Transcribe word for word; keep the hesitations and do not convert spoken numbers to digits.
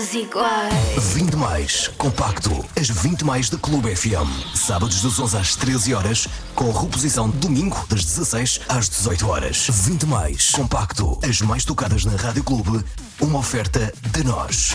iguais. vinte mais, compacto, as vinte mais da Clube F M. Sábados das onze às treze horas, com reposição domingo das dezasseis às dezoito horas. vinte mais, compacto, as mais tocadas na Rádio Clube, uma oferta de nós.